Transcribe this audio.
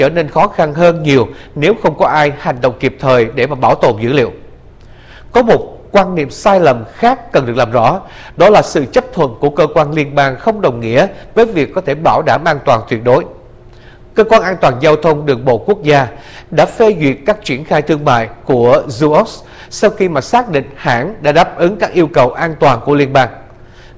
trở nên khó khăn hơn nhiều nếu không có ai hành động kịp thời để mà bảo tồn dữ liệu. Có một quan niệm sai lầm khác cần được làm rõ, đó là sự chấp thuận của cơ quan liên bang không đồng nghĩa với việc có thể bảo đảm an toàn tuyệt đối. Cơ quan an toàn giao thông đường bộ quốc gia đã phê duyệt các triển khai thương mại của Zuox sau khi mà xác định hãng đã đáp ứng các yêu cầu an toàn của liên bang.